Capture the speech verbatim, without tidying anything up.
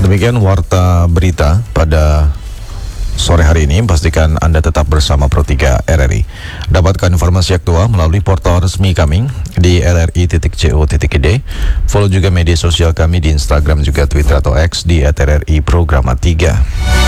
Demikian warta berita pada sore hari ini. Pastikan Anda tetap bersama Pro tiga R R I. Dapatkan informasi aktual melalui portal resmi kami di l r i titik co titik i d. Follow juga media sosial kami di Instagram juga Twitter atau X di at r r i programa tiga.